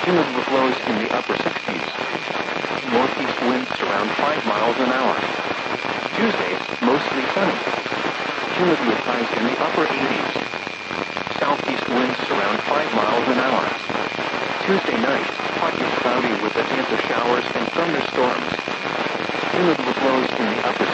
Humid with lows in the upper 60s. Northeast winds around 5 miles an hour. Tuesday, mostly sunny. Humid with highs in the upper 80s. Southeast winds around 5 miles an hour. Tuesday night, partly cloudy with a chance of showers and thunderstorms. Humid with lows in the upper